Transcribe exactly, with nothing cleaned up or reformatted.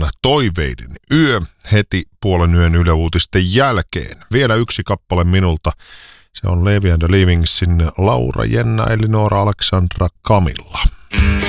Toiveiden yö heti puolen yön Yle Uutisten jälkeen. Vielä yksi kappale minulta. Se on Levi and the Livingsin Laura, Jenna, Elinora, Aleksandra, Camilla.